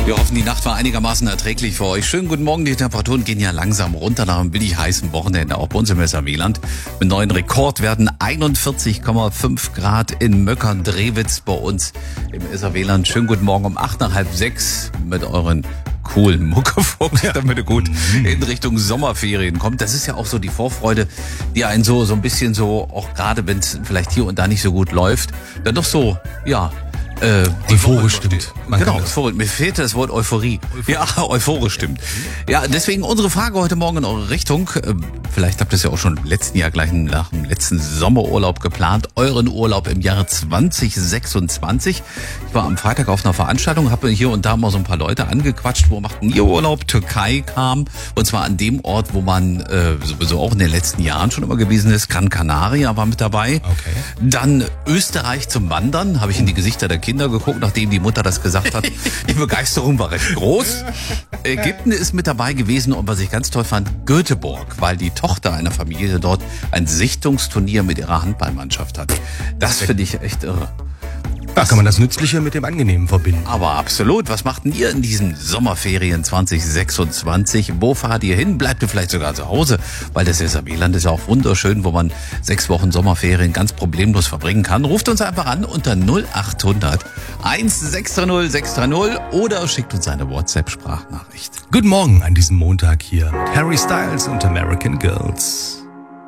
Wir hoffen, die Nacht war einigermaßen erträglich für euch. Schönen guten Morgen, die Temperaturen gehen ja langsam runter nach einem billig heißen Wochenende, auch bei uns im Weserwieland. Mit neuen Rekordwerten 41,5 Grad in Möckern-Drewitz bei uns im Weserwieland. Schönen guten Morgen um 8 nach halb 6 mit euren coolen Muckefuchs, damit ihr gut in Richtung Sommerferien kommt. Das ist ja auch so die Vorfreude, die einen so ein bisschen so, auch gerade wenn es vielleicht hier und da nicht so gut läuft, dann doch so, ja, euphorisch stimmt. Genau, mir fehlt das Wort Euphorie. Ja, euphorisch stimmt. Ja, deswegen unsere Frage heute Morgen in eure Richtung. Vielleicht habt ihr es ja auch schon im letzten Jahr gleich nach dem letzten Sommerurlaub geplant. Euren Urlaub im Jahre 2026. Ich war am Freitag auf einer Veranstaltung, habe hier und da mal so ein paar Leute angequatscht. Wo macht denn ihr Urlaub? Türkei kam. Und zwar an dem Ort, wo man sowieso auch in den letzten Jahren schon immer gewesen ist. Gran Canaria war mit dabei. Okay. Dann Österreich zum Wandern. Habe ich in die Gesichter der Kinder geguckt, nachdem die Mutter das gesagt hat. Die Begeisterung war recht groß. Ägypten ist mit dabei gewesen und was ich ganz toll fand, Göteborg, weil die Tochter einer Familie dort ein Sichtungsturnier mit ihrer Handballmannschaft hat. Das finde ich echt irre. Da kann man das Nützliche mit dem Angenehmen verbinden. Aber absolut. Was macht denn ihr in diesen Sommerferien 2026? Wo fahrt ihr hin? Bleibt ihr vielleicht sogar zu Hause? Weil das Weserwieland ist ja auch wunderschön, wo man 6 Wochen Sommerferien ganz problemlos verbringen kann. Ruft uns einfach an unter 0800 1630 630 oder schickt uns eine WhatsApp-Sprachnachricht. Guten Morgen an diesem Montag hier mit Harry Styles und American Girls.